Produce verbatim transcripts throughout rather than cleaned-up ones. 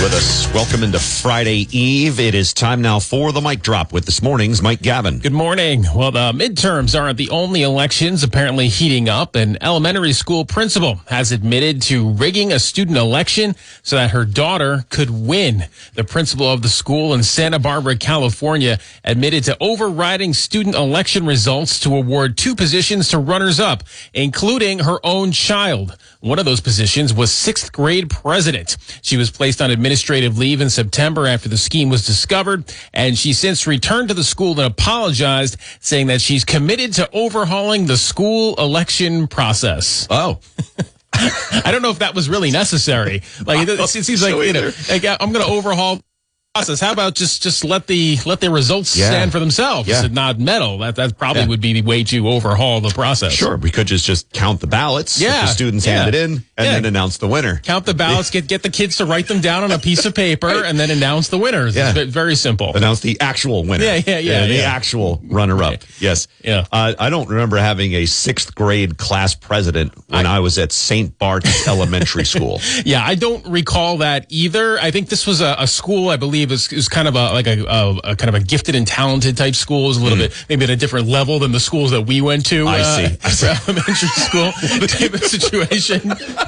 with us. Welcome into Friday Eve. It is time now for the mic drop with this morning's Mike Gavin. Good morning. Well, the midterms aren't the only elections apparently heating up. An elementary school principal has admitted to rigging a student election so that her daughter could win. The principal of the school in Santa Barbara, California, admitted to overriding student election results to award two positions to runners-up, including her own child. One of those positions was sixth grade president. She was placed on administrative leave in September after the scheme was discovered, and she since returned to the school and apologized, saying that she's committed to overhauling the school election process. Oh. I don't know if that was really necessary. Like, it, it seems like, you know, like, I'm going to overhaul process. How about just just let the let the results yeah. stand for themselves yeah. and not meddle? That that probably yeah. would be the way to overhaul the process. Sure, we could just just count the ballots. Yeah, that the students yeah. handed in, and yeah. then announce the winner. Count the ballots. Get get the kids to write them down on a piece of paper, right. and then announce the winners. Yeah. It's very simple. Announce the actual winner. Yeah, yeah, yeah. The yeah. actual runner-up. Yes. Yeah. Uh, I don't remember having a sixth grade class president when I, I was at Saint Bart's Elementary School. Yeah, I don't recall that either. I think this was a, a school. I believe is is kind of a like a, a, a kind of a gifted and talented type school. It was a little mm. bit maybe at a different level than the schools that we went to. I uh, see. I see. Elementary school type of situation.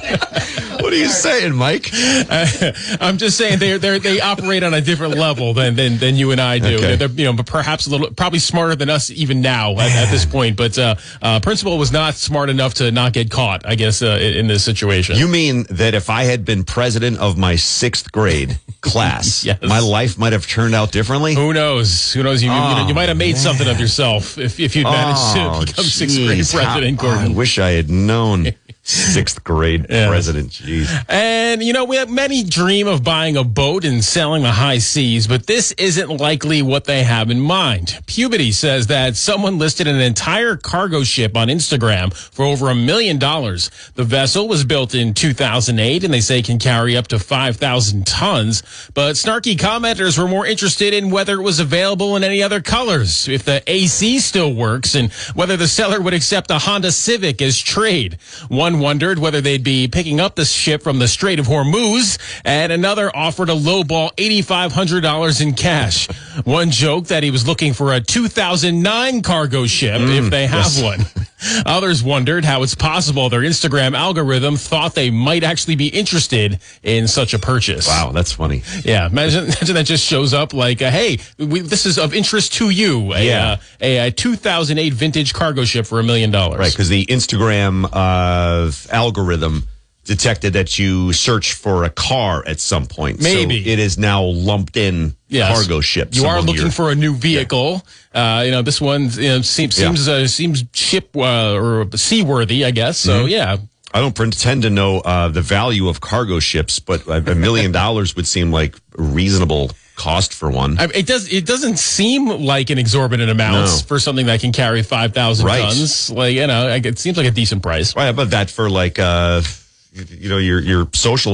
What are you saying, Mike? Uh, I'm just saying they they they operate on a different level than than, than you and I do. Okay. They're, you know, but perhaps a little, probably smarter than us even now at, at this point. But uh, uh, principal was not smart enough to not get caught, I guess, uh, in, in this situation. You mean that if I had been president of my sixth grade class, yes. my life might have turned out differently? Who knows? Who knows? You, oh, you, know, you might have made man. something of yourself if, if you'd managed oh, to become geez. sixth grade president, How, Gordon. I wish I had known. Sixth grade yeah. president. Jeez. And, you know, we have many dream of buying a boat and sailing the high seas, but this isn't likely what they have in mind. Pubity says that someone listed an entire cargo ship on Instagram for over a million dollars. The vessel was built in two thousand eight, and they say can carry up to five thousand tons. But snarky commenters were more interested in whether it was available in any other colors, if the A C still works, and whether the seller would accept a Honda Civic as trade. One wondered whether they'd be picking up the ship from the Strait of Hormuz, and another offered a lowball eight thousand five hundred dollars in cash. One joked that he was looking for a two thousand nine cargo ship mm, if they have yes. one. Others wondered how it's possible their Instagram algorithm thought they might actually be interested in such a purchase. Wow, that's funny. Yeah, imagine, imagine that just shows up like, uh, hey, we, this is of interest to you. A, yeah. uh, a, a two thousand eight vintage cargo ship for a million dollars. Right, because the Instagram uh, algorithm detected that you search for a car at some point. Maybe. So it is now lumped in yes. cargo ships. You are looking for a new vehicle. Yeah. Uh, you know, this one you know, seems yeah. seems uh, seems ship uh, or seaworthy, I guess. So, mm-hmm. yeah. I don't pretend to know uh, the value of cargo ships, but a million dollars would seem like a reasonable cost for one. I mean, it does. It doesn't seem like an exorbitant amount no. for something that can carry five thousand right. tons. Like, you know, it seems like a decent price. Right, but that for like, uh, you know, your your social